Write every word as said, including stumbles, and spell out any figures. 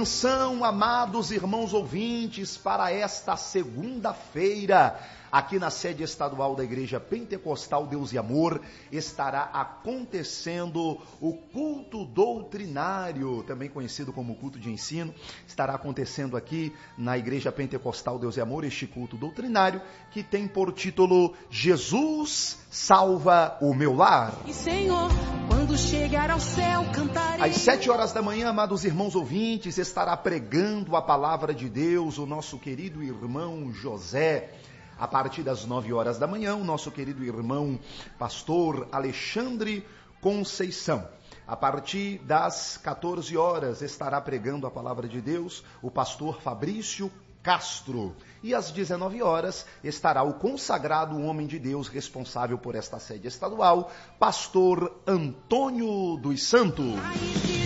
Atenção, amados irmãos ouvintes, para esta segunda-feira, aqui na sede estadual da Igreja Pentecostal Deus e Amor, estará acontecendo o culto doutrinário, também conhecido como culto de ensino. Estará acontecendo aqui na Igreja Pentecostal Deus e Amor este culto doutrinário, que tem por título Jesus salva o meu lar. E Senhor, quando chegar ao céu cantarei. Às sete horas da manhã, amados irmãos ouvintes, estará pregando a palavra de Deus o nosso querido irmão José. A partir das nove horas da manhã, o nosso querido irmão pastor Alexandre Conceição. A partir das quatorze horas estará pregando a palavra de Deus o pastor Fabrício Castro. E às dezenove horas estará o consagrado homem de Deus responsável por esta sede estadual, pastor Antônio dos Santos.